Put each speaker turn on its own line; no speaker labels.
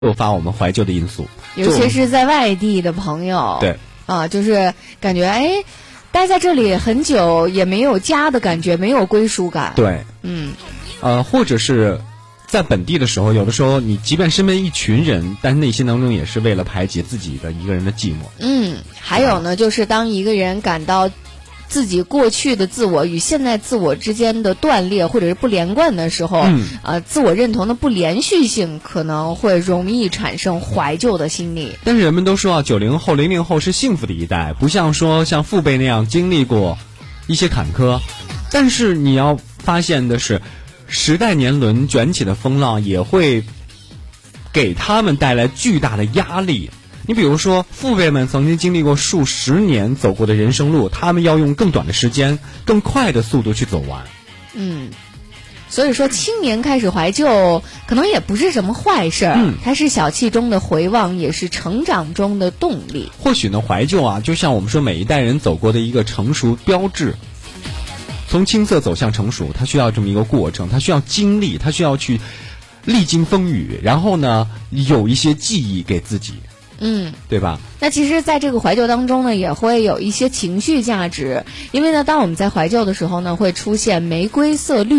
诱发我们怀旧的因素，
尤其是在外地的朋友。
对
啊，就是感觉待在这里很久也没有家的感觉，没有归属感。
对，或者是在本地的时候，有的时候你即便身边一群人，但内心当中也是为了排解自己的一个人的寂寞。
还有呢，就是当一个人感到自己过去的自我与现在自我之间的断裂或者是不连贯的时候，自我认同的不连续性可能会容易产生怀旧的心理。
但是人们都说啊，90后、00后是幸福的一代，不像说像父辈那样经历过一些坎坷。但是你要发现的是，时代年轮卷起的风浪也会给他们带来巨大的压力。你比如说，父辈们曾经经历过数十年走过的人生路，他们要用更短的时间、更快的速度去走完。
所以说青年开始怀旧可能也不是什么坏事儿，它是小气中的回望，也是成长中的动力。
或许呢，怀旧啊，就像我们说每一代人走过的一个成熟标志。从青涩走向成熟，它需要这么一个过程，它需要经历，它需要去历经风雨，然后呢，有一些记忆给自己。对吧？
那其实在这个怀旧当中呢，也会有一些情绪价值，因为呢，当我们在怀旧的时候呢，会出现玫瑰色绿